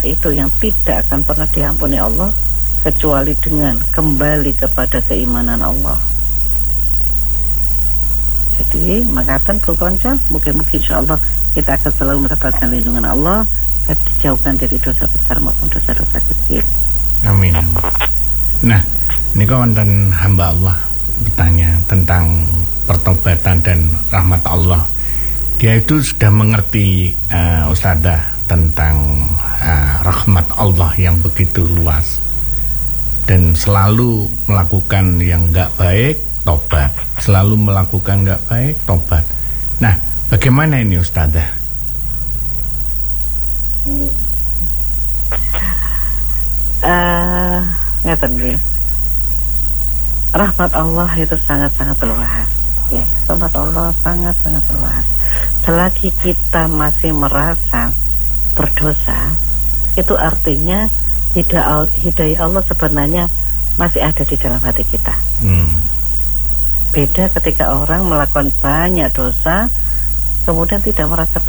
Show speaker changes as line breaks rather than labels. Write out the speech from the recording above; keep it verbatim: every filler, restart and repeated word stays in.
itu yang tidak akan pernah diampuni Allah kecuali dengan kembali kepada keimanan Allah. Jadi mengatakan Bu Ponco, mungkin-mungkin insyaallah kita akan selalu mendapatkan lindungan Allah dan dijauhkan dari dosa besar maupun dosa-dosa kecil.
Amin. Nah, ini wonten hamba Allah bertanya tentang pertobatan dan rahmat Allah. Dia itu sudah mengerti uh, Ustadzah tentang uh, rahmat Allah yang begitu luas dan selalu melakukan yang enggak baik, tobat. Selalu melakukan enggak baik, tobat. Nah, bagaimana ini Ustadzah?
Hmm. Uh, ngeten nggih. Rahmat Allah itu sangat-sangat luas. Ya, rahmat Allah sangat-sangat luas. Selagi kita masih merasa berdosa, itu artinya hidayah hidayah Allah sebenarnya masih ada di dalam hati kita. Hmm. Beda ketika orang melakukan banyak dosa kemudian tidak merasa